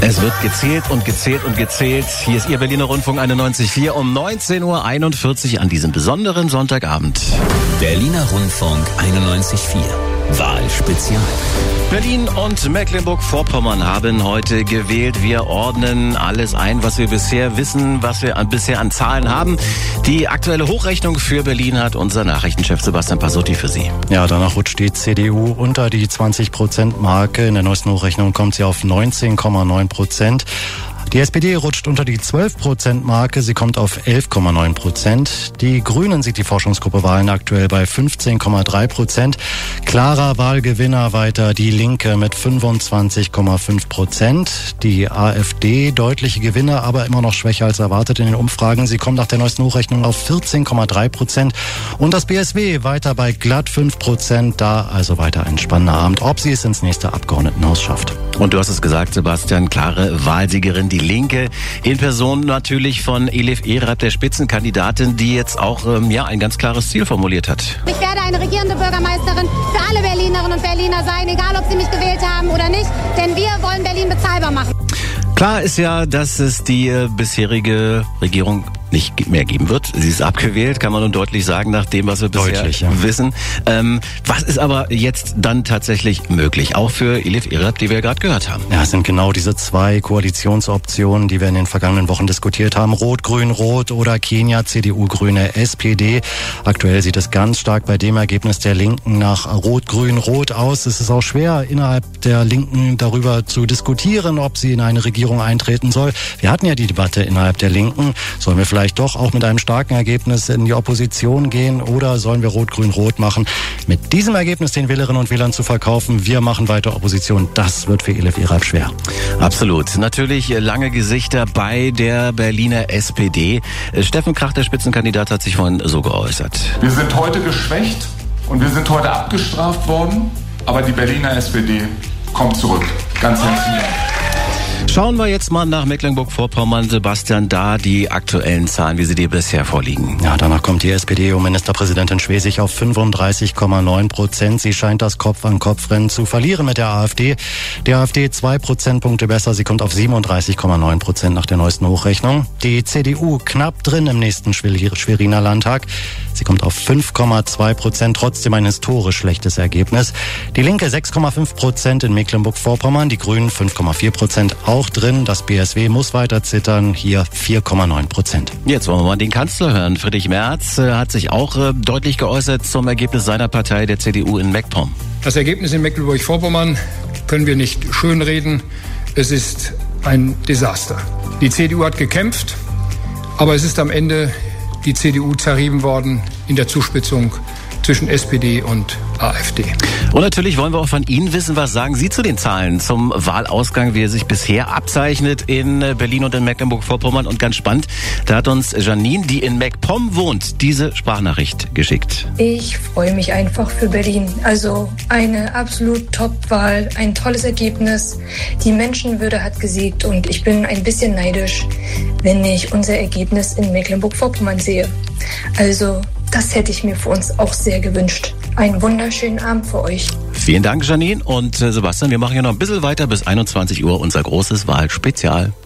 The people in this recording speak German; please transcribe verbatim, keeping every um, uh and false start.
Es wird gezählt und gezählt und gezählt. Hier ist Ihr Berliner Rundfunk einundneunzig Komma vier um neunzehn Uhr einundvierzig an diesem besonderen Sonntagabend. Berliner Rundfunk einundneunzig Komma vier. Wahlspezial. Berlin und Mecklenburg-Vorpommern haben heute gewählt. Wir ordnen alles ein, was wir bisher wissen, was wir an, bisher an Zahlen haben. Die aktuelle Hochrechnung für Berlin hat unser Nachrichtenchef Sebastian Pasotti für Sie. Ja, danach rutscht die C D U unter die zwanzig Prozent Marke. In der neuesten Hochrechnung kommt sie auf neunzehn Komma neun Prozent. Die S P D rutscht unter die zwölf Prozent Marke, sie kommt auf elf Komma neun Prozent. Die Grünen sieht die Forschungsgruppe Wahlen aktuell bei fünfzehn Komma drei Prozent. Klarer Wahlgewinner weiter die Linke mit fünfundzwanzig Komma fünf Prozent. Die AfD deutliche Gewinner, aber immer noch schwächer als erwartet in den Umfragen. Sie kommt nach der neuesten Hochrechnung auf vierzehn Komma drei Prozent. Und das B S W weiter bei glatt fünf Prozent. Da also weiter ein spannender Abend, ob sie es ins nächste Abgeordnetenhaus schafft. Und du hast es gesagt, Sebastian, klare Wahlsiegerin, die Linke, in Person natürlich von Elif Ehrab, der Spitzenkandidatin, die jetzt auch ähm, ja ein ganz klares Ziel formuliert hat. Ich werde eine regierende Bürgermeisterin für alle Berlinerinnen und Berliner sein, egal ob sie mich gewählt haben oder nicht, denn wir wollen Berlin bezahlbar machen. Klar ist ja, dass es die äh, bisherige Regierung nicht mehr geben wird. Sie ist abgewählt, kann man nun deutlich sagen, nach dem, was wir bisher Deutlich, ja. wissen. Ähm, was ist aber jetzt dann tatsächlich möglich? Auch für Elif Ehrab, die wir gerade gehört haben. Ja, es sind genau diese zwei Koalitionsoptionen, die wir in den vergangenen Wochen diskutiert haben. Rot, Grün, Rot oder Kenia, C D U, Grüne, S P D. Aktuell sieht es ganz stark bei dem Ergebnis der Linken nach Rot, Grün, Rot aus. Es ist auch schwer, innerhalb der Linken darüber zu diskutieren, ob sie in eine Regierung eintreten soll. Wir hatten ja die Debatte innerhalb der Linken. Sollen wir vielleicht doch auch mit einem starken Ergebnis in die Opposition gehen oder sollen wir Rot-Grün-Rot machen? Mit diesem Ergebnis den Wählerinnen und Wählern zu verkaufen, wir machen weiter Opposition, das wird für Elif Ehrab schwer. Absolut. Natürlich lange Gesichter bei der Berliner S P D. Steffen Krach, der Spitzenkandidat, hat sich vorhin so geäußert. Wir sind heute geschwächt und wir sind heute abgestraft worden, aber die Berliner S P D kommt zurück. Ganz herzlichen Dank. Schauen wir jetzt mal nach Mecklenburg-Vorpommern, Sebastian, da die aktuellen Zahlen, wie sie dir bisher vorliegen. Ja, danach kommt die S P D um Ministerpräsidentin Schwesig auf fünfunddreißig Komma neun Prozent. Sie scheint das Kopf-an-Kopf-Rennen zu verlieren mit der AfD. Die AfD zwei Prozentpunkte besser, sie kommt auf siebenunddreißig Komma neun Prozent nach der neuesten Hochrechnung. Die C D U knapp drin im nächsten Schweriner Landtag. Sie kommt auf fünf Komma zwei Prozent, trotzdem ein historisch schlechtes Ergebnis. Die Linke sechs Komma fünf Prozent in Mecklenburg-Vorpommern, die Grünen fünf Komma vier Prozent auch drin. Das B S W muss weiter zittern, hier vier Komma neun Prozent. Jetzt wollen wir mal den Kanzler hören. Friedrich Merz äh, hat sich auch äh, deutlich geäußert zum Ergebnis seiner Partei, der C D U in MacPom. Das Ergebnis in Mecklenburg-Vorpommern können wir nicht schönreden. Es ist ein Desaster. Die C D U hat gekämpft, aber es ist am Ende die C D U zerrieben worden in der Zuspitzung zwischen S P D und AfD. Und natürlich wollen wir auch von Ihnen wissen, was sagen Sie zu den Zahlen zum Wahlausgang, wie er sich bisher abzeichnet in Berlin und in Mecklenburg-Vorpommern. Und ganz spannend, da hat uns Janine, die in MacPom wohnt, diese Sprachnachricht geschickt. Ich freue mich einfach für Berlin. Also eine absolut Top-Wahl, ein tolles Ergebnis. Die Menschenwürde hat gesiegt und ich bin ein bisschen neidisch, wenn ich unser Ergebnis in Mecklenburg-Vorpommern sehe. Also das hätte ich mir für uns auch sehr gewünscht. Einen wunderschönen Abend für euch. Vielen Dank, Janine. Und äh, Sebastian, wir machen ja noch ein bisschen weiter bis einundzwanzig Uhr, unser großes Wahlspezial.